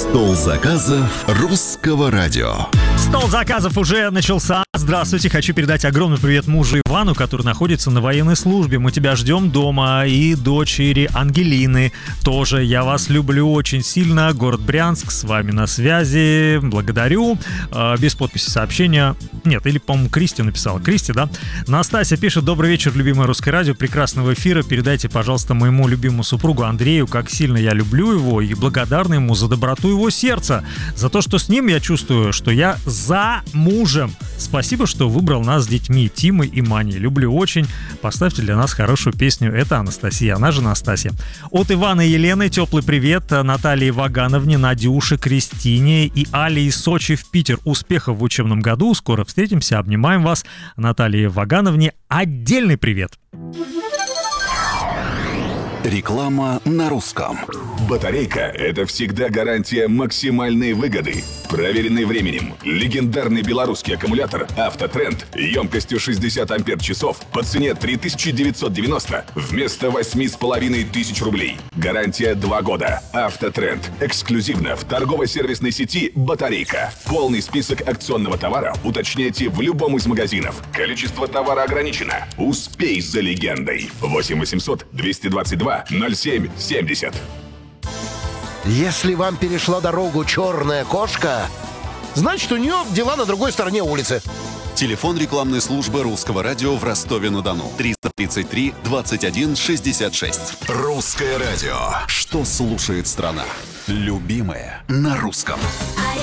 Стол заказов русского радио. Стол заказов уже начался. Здравствуйте, хочу передать огромный привет мужу Ивану, который находится на военной службе. Мы тебя ждем дома. И дочери Ангелины тоже. Я вас люблю очень сильно. Город Брянск, с вами на связи. Благодарю. Без подписи сообщения. Нет, или, по-моему, Кристи написала. Кристи, да? Настасья пишет: добрый вечер, любимое русское радио. Прекрасного эфира. Передайте, пожалуйста, моему любимому супругу Андрею, как сильно я люблю его и благодарна ему за доброту его сердца. За то, что с ним я чувствую, что я за мужем. Спасибо, что выбрал нас с детьми, Тимой и Маней. Люблю очень. Поставьте для нас хорошую песню. Это Анастасия, она же Настасья. От Ивана и Елены теплый привет. Наталье Вагановне, Надюше, Кристине и Али из Сочи в Питер. Успехов в учебном году. Скоро встретимся. Обнимаем вас. Наталье Вагановне отдельный привет. Реклама на русском. Батарейка – это всегда гарантия максимальной выгоды. Проверенный временем, легендарный белорусский аккумулятор «Автотренд» емкостью 60 ампер-часов по цене 3990 вместо 8500 рублей. Гарантия 2 года. «Автотренд» эксклюзивно в торгово-сервисной сети «Батарейка». Полный список акционного товара уточняйте в любом из магазинов. Количество товара ограничено. Успей за легендой. 8 800 222 07 70. Если вам перешла дорогу черная кошка, значит, у нее дела на другой стороне улицы. Телефон рекламной службы русского радио в Ростове-на-Дону. 333 21 66. Русское радио. Что слушает страна? Любимое на русском.